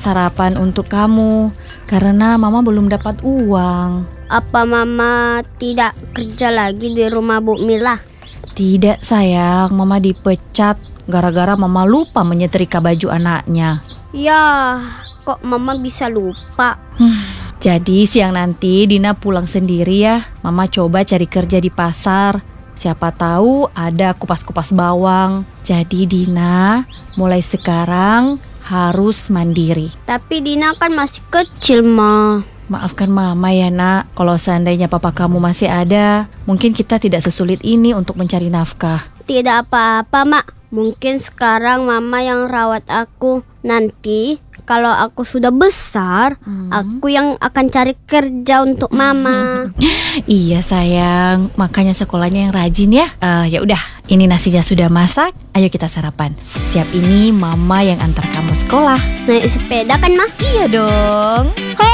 sarapan untuk kamu karena Mama belum dapat uang. Apa Mama tidak kerja lagi di rumah Bu Mila? Tidak sayang, Mama dipecat gara-gara Mama lupa menyetrika baju anaknya. Ya, kok Mama bisa lupa? Jadi siang nanti Dina pulang sendiri ya. Mama coba cari kerja di pasar. Siapa tahu ada kupas-kupas bawang. Jadi Dina mulai sekarang harus mandiri. Tapi Dina kan masih kecil, Ma. Maafkan Mama ya nak, kalau seandainya papa kamu masih ada, mungkin kita tidak sesulit ini untuk mencari nafkah. Tidak apa-apa, Mak. Mungkin sekarang Mama yang rawat aku. Nanti kalau aku sudah besar, aku yang akan cari kerja untuk Mama. Iya sayang, makanya sekolahnya yang rajin ya. Ya udah, ini nasinya sudah masak. Ayo kita sarapan. Siap ini Mama yang antar kamu sekolah. Naik sepeda kan, Ma? Iya dong.